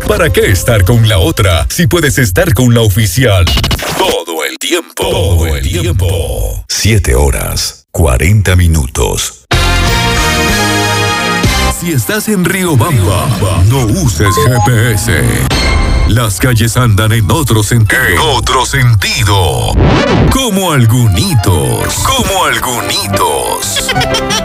¿Para qué estar con la otra si puedes estar con la oficial? Todo el tiempo. Todo el tiempo. 7 horas, 40 minutos. Si estás en Riobamba, no uses GPS. Las calles andan en otro sentido. En otro sentido. Como algunitos. Como algunitos.